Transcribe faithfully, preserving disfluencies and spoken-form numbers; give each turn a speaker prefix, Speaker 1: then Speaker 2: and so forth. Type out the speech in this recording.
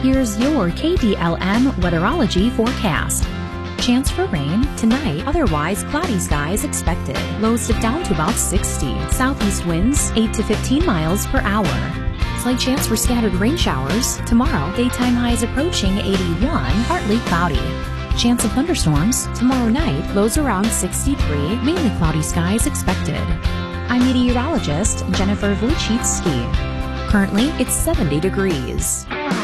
Speaker 1: Here's your K D L M weatherology forecast. Chance for rain tonight, otherwise cloudy skies expected. Lows dip down to about sixty. Southeast winds eight to fifteen miles per hour. Slight chance for scattered rain showers. Tomorrow, daytime highs approaching eighty-one, partly cloudy. Chance of thunderstorms tomorrow night, lows around sixty-three, mainly cloudy skies expected. I'm meteorologist Jennifer Wojcicki. Currently, it's seventy degrees.